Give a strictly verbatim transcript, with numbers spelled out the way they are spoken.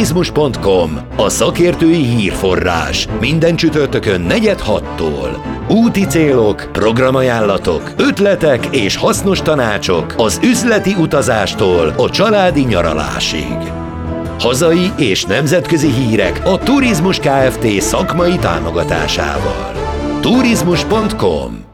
turizmus pont com, a szakértői hírforrás. Minden csütörtökön negyed hattól. Úti célok, programajánlatok, ötletek és hasznos tanácsok az üzleti utazástól a családi nyaralásig. Hazai és nemzetközi hírek a Turizmus Kft. Szakmai támogatásával. turizmus pont com